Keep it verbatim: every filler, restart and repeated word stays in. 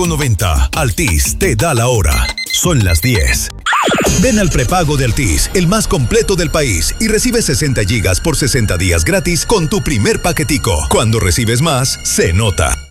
noventa. Altis te da la hora. Son las diez. Ven al prepago de Altis, el más completo del país, y recibe sesenta gigas por sesenta días gratis con tu primer paquetico. Cuando recibes más, se nota.